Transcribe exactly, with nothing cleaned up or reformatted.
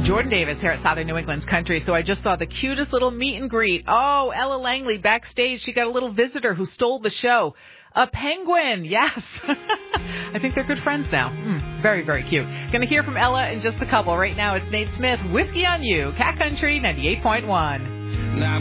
Jordan Davis here at Southern New England's Country. So I just saw the cutest little meet and greet. Oh, Ella Langley backstage. She got a little visitor who stole the show. A penguin. Yes. I think they're good friends now. Mm, very, very cute. Going to hear from Ella in just a couple. Right now it's Nate Smith, Whiskey on You, Cat Country ninety-eight point one. Now